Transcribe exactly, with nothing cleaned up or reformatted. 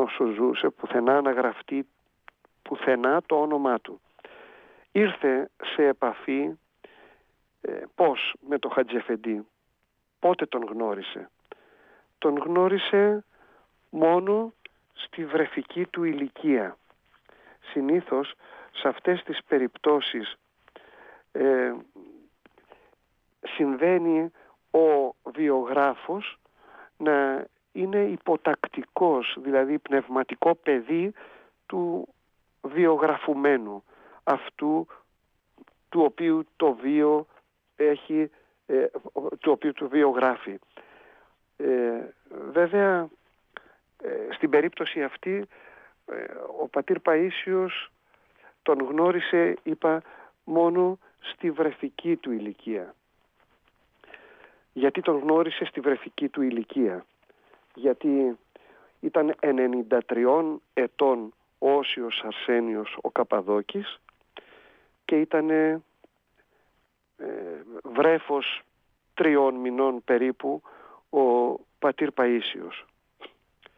όσο ζούσε, πουθενά να γραφτεί πουθενά το όνομά του. Ήρθε σε επαφή ε, πώς με το Χατζιεφεντή, πότε τον γνώρισε. Τον γνώρισε μόνο στη βρεφική του ηλικία. Συνήθως σε αυτές τις περιπτώσεις ε, συμβαίνει ο βιογράφος να είναι υποτακτικός, δηλαδή πνευματικό παιδί του βιογραφουμένου, αυτού του οποίου το βίο έχει, ε, του οποίου το βιογράφει. Ε, βέβαια, ε, στην περίπτωση αυτή, ε, ο πατήρ Παΐσιος τον γνώρισε, είπα, μόνο στη βρεφική του ηλικία. Γιατί τον γνώρισε στη βρεφική του ηλικία? Γιατί ήταν ενενήντα τριών ετών ο Όσιος Αρσένιος ο Καπαδόκης και ήταν ε, βρέφος τριών μηνών περίπου ο πατήρ Παΐσιος.